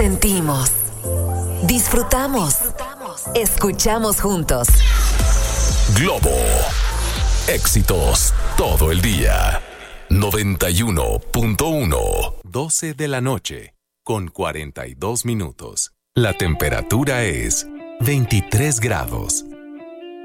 Sentimos, disfrutamos, escuchamos juntos. Globo. Éxitos todo el día. 91.1. 12 de la noche, con 42 minutos. La temperatura es 23 grados.